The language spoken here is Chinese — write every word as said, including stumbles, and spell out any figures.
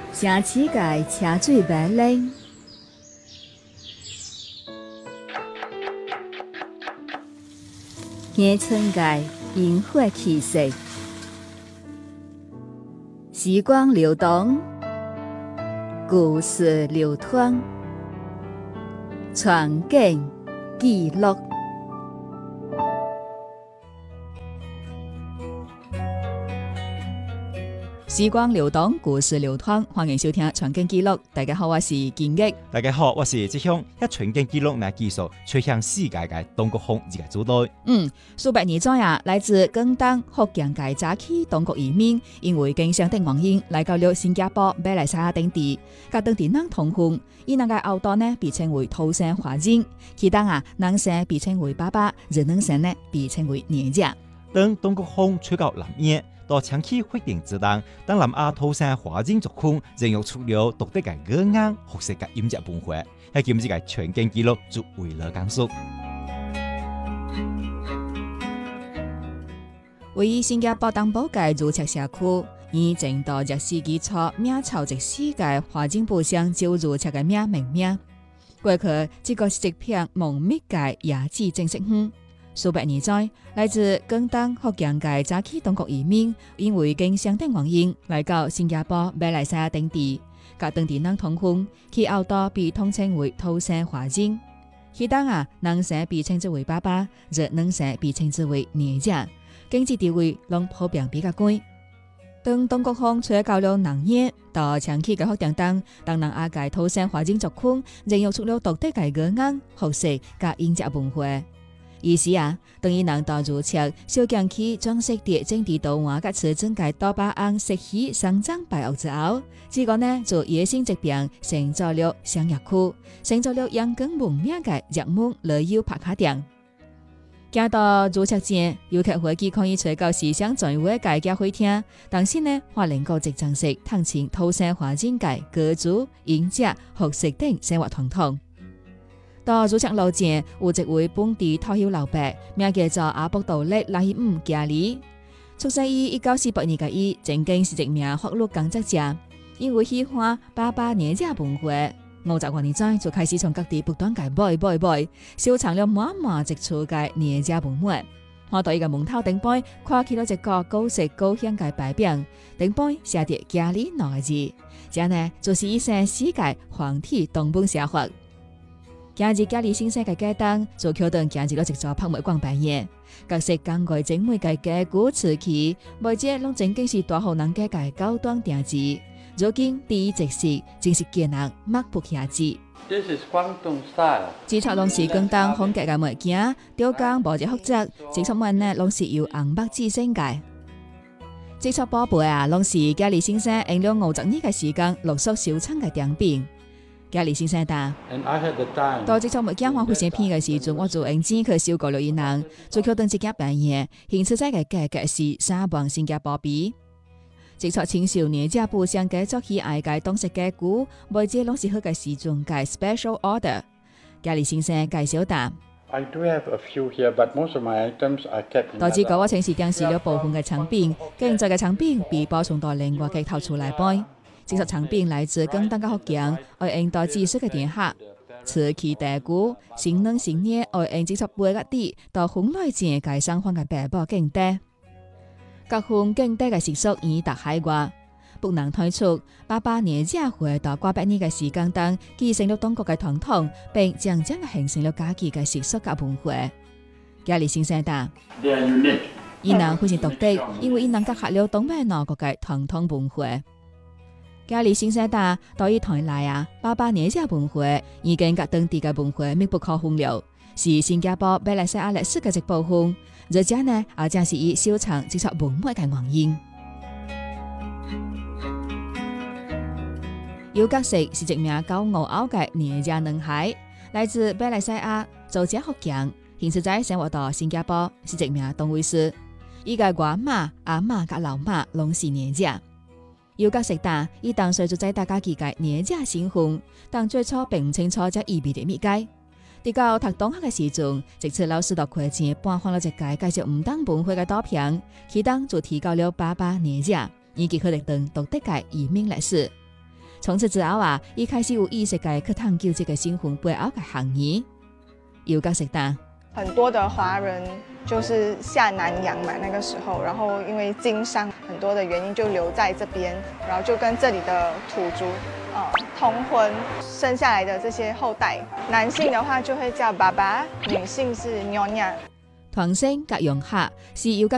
城市界车水马龙，乡村界萤火气息，时光流动，故事流淌，传景记录。时光流动，故事流淌，欢迎收听《传景记录》。大家好，我是金玉。 大家好，我是志雄。一传景记录名技术，吹向世界嘅东国风一个主队。 嗯，数百年前呀，来自广东福建嘅早期东国移民，因为经商等原因，来到了新加坡、马来西亚等地，甲当地人通婚。伊那个后代呢，被称为土生华人；其他啊，男生被称为爸爸，而女生呢，被称为娘家。 当东国风吹到南野。到长期决定之当，当南亚土生华人族群孕育出了独特嘅语言、学识嘅音乐文化，喺今次嘅全景记录就为了讲述。 位于新加坡东部嘅如赤社区，以正到入世纪初明朝直史嘅华人部乡就如赤嘅名命名。过去这个是一片浓密嘅野子正式园。数百年前，来自广东福建嘅早期东国移民，因为经商等原因，来到新加坡、马来西亚等地，甲当地人通婚，其后代被统称为土生华人。其他啊，男生被称之为爸爸，而女生被称之为娘家，经济地位拢普遍比较高。当东国风吹到了南野，到长期嘅福建当，当南亚嘅土生华人族群，孕育出了独特嘅语言、学识甲音乐文化。意思啊，等于人到如赤，小江区装饰伫政治道湾甲慈珍界多巴胺石起生长败恶之后，这个呢就野性疾病成做了商业区，成做了阳光闻名嘅热门旅游拍卡店。行到如赤前，游客飞机可以找到时尚最伟嘅教会厅，但是呢，发能够即trang式探亲土生华人界歌族、音乐、学识等生活传统。到如赤路前有一位本地退休老伯，名叫做阿卜杜勒拉希姆加里。出生于一九四八年嘅伊，曾经是一名法律工作者。因为喜欢爸爸娘家文化，五十多年前就开始从各地不断嘅买买买，收藏了满满一厝嘅娘家文物。看到伊嘅门头顶碑，看起了一个高色高香嘅牌匾，顶碑写着加里两个字，这呢就是以前世界皇体东本社会。今日家里先生嘅街灯，就桥段行入了一座拍卖馆摆业，各式工艺精美嘅家具瓷器，每只拢正经是大户人家嘅高端定制。如今第一直视，正是见人目不暇接。 This is Guangdong style。 制作拢是广东风格嘅物件，雕工无一复杂，制作物呢拢是由红木制成嘅。制作宝贝啊，拢是家里先生用了五十年嘅时間陆續收藏嘅典品。家里先生答：到制作物件花非常便宜嘅時陣，我就用錢去收購了一人，做橋等一件辦嘢，現實在嘅價格是三萬新加坡幣。制作青少年家部上嘅作起愛嘅東式家具，每隻攏是好嘅時陣嘅 special order。家里先生介紹答：到至個我城市定是了部分嘅產品，現在嘅產品被保存到另外嘅頭出來賣。制作產品來自廣東嘅福建，愛用到知識嘅電客，瓷器大具，新郎新娘愛用制作杯嘅底，到婚禮前嘅相關嘅白布敬帶。各項敬帶嘅習俗已達海外，不能推出。爸爸娘家回到過百年嘅時間當，繼承了東國嘅傳統，並漸漸嘅形成了家己嘅習俗及文化。家里先生答：伊人非常獨特，因為伊能結合了東北兩國嘅傳統文化。家里先生答：到伊台來啊，爸爸娘家文化已經甲當地嘅文化密不可分了，是新加坡、馬來西亞歷史嘅一部分。而且呢，也正是伊收藏製作文物嘅原因。尤格式是一名高傲傲嘅娘家男孩，來自馬來西亞，祖籍福建，現實在生活到新加坡，是一名東衛師。伊嘅外媽、阿媽甲老媽攏是娘家。尤格式答：伊當歲就在大家己嘅娘家新婚，但最初並唔清楚這意味着乜解。直到讀中學嘅時陣，直次老師就開錢搬翻了一屆介紹唔當本會嘅圖片，其中就提到了爸爸娘家，以及佢哋等獨特嘅移民歷史。 從此之後啊，伊開始有意識嘅去探究這個新婚背後嘅含義。有角色單。 很多的華人就是下南洋嘛，那個時候，然後因為經商很多的原因就留在這邊，然後就跟這裡的土族呃通婚，生下來的這些後代，男性的話就會叫爸爸，女性是娘娘。 唐姓甲用客是有